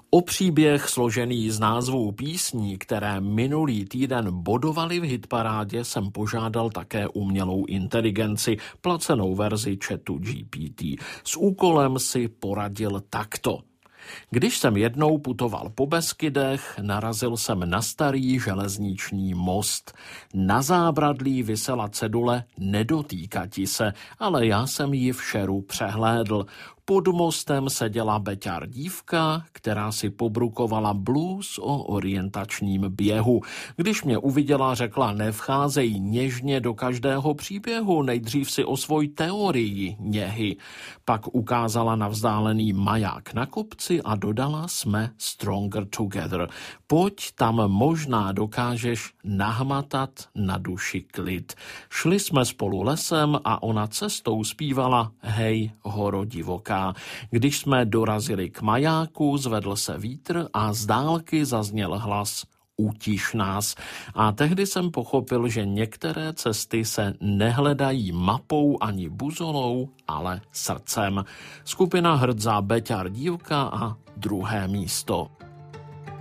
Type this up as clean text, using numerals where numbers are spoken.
O příběh složený z názvů písní, které minulý týden bodovaly v hitparádě, jsem požádal také umělou inteligenci, placenou verzi chatu GPT. S úkolem si poradil takto. Když jsem jednou putoval po Beskydech, narazil jsem na starý železniční most. Na zábradlí visela cedule nedotýkati se, ale já jsem ji v šeru přehlédl. Pod mostem seděla beťar dívka, která si pobrukovala blues o orientačním běhu. Když mě uviděla, řekla: nevcházej něžně do každého příběhu, nejdřív si osvoj teorii něhy. Pak ukázala na vzdálený maják na kopci a dodala: jsme stronger together. Pojď, tam možná dokážeš nahmatat na duši klid. Šli jsme spolu lesem a ona cestou zpívala: hej, horo divoká. Když jsme dorazili k majáku, zvedl se vítr a z dálky zazněl hlas: utiš nás. A tehdy jsem pochopil, že některé cesty se nehledají mapou ani buzolou, ale srdcem. Skupina Hrdzá beťar dívka a druhé místo.